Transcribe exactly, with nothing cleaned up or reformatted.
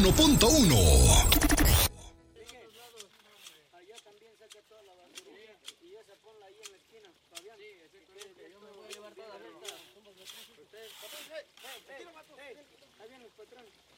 uno punto uno. Allá también saca toda la basura y esa ponla ahí en la esquina, Fabián. Sí, exactamente. Yo me voy a llevar toda la vuelta. Ustedes, ahí vienen los patrones.